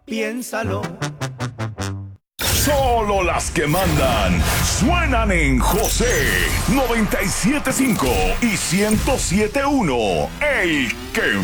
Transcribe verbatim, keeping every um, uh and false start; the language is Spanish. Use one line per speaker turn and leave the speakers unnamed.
Piénsalo.
Solo las que mandan suenan en José noventa y siete punto cinco y ciento siete punto uno. El que